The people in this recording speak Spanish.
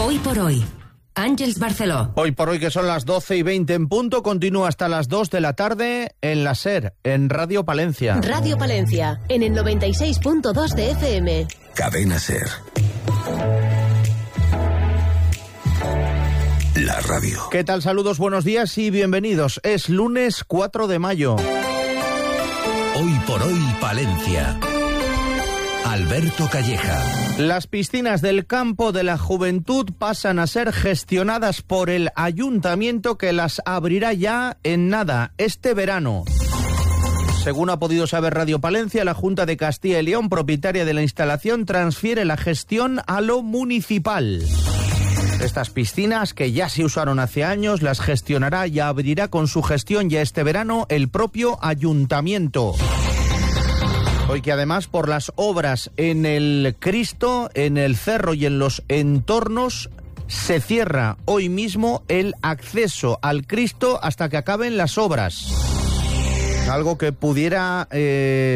Hoy por hoy, Àngels Barceló. Hoy por hoy, que son las 12:20 en punto, continúa hasta las 2 de la tarde en la SER, en Radio Palencia. Radio Palencia, en el 96.2 de FM. Cadena SER. La radio. ¿Qué tal? Saludos, buenos días y bienvenidos. Es lunes 4 de mayo. Hoy por hoy, Palencia. Alberto Calleja. Las piscinas del Campo de la Juventud pasan a ser gestionadas por el ayuntamiento, que las abrirá ya en nada, este verano. Según ha podido saber Radio Palencia, la Junta de Castilla y León, propietaria de la instalación, transfiere la gestión a lo municipal. Estas piscinas, que ya se usaron hace años, las gestionará y abrirá con su gestión ya este verano el propio ayuntamiento. Hoy que además, por las obras en el Cristo, en el Cerro y en los entornos, se cierra hoy mismo el acceso al Cristo hasta que acaben las obras. Algo que pudiera